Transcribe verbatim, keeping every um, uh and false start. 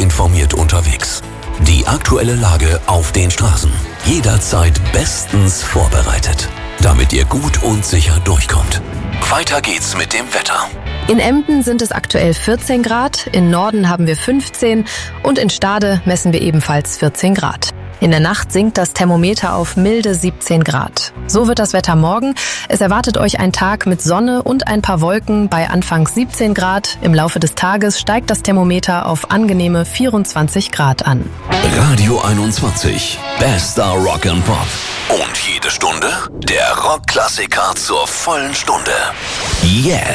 informiert unterwegs. Die aktuelle Lage auf den Straßen. Jederzeit bestens vorbereitet, damit ihr gut und sicher durchkommt. Weiter geht's mit dem Wetter. In Emden sind es aktuell vierzehn Grad, in Norden haben wir fünfzehn und in Stade messen wir ebenfalls vierzehn Grad. In der Nacht sinkt das Thermometer auf milde siebzehn Grad. So wird das Wetter morgen. Es erwartet euch ein Tag mit Sonne und ein paar Wolken bei anfangs siebzehn Grad. Im Laufe des Tages steigt das Thermometer auf angenehme vierundzwanzig Grad an. Radio einundzwanzig, bester Rock and Pop. Und jede Stunde der Rockklassiker zur vollen Stunde. Jetzt!